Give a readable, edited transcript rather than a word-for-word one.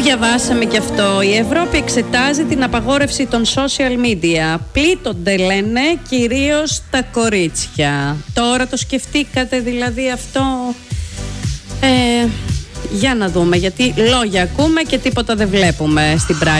Διαβάσαμε και αυτό. Η Ευρώπη εξετάζει την απαγόρευση των social media. Πλήττονται, λένε, κυρίως τα κορίτσια. Τώρα το σκεφτήκατε δηλαδή αυτό? Για να δούμε, γιατί λόγια ακούμε και τίποτα δεν βλέπουμε στην πράξη.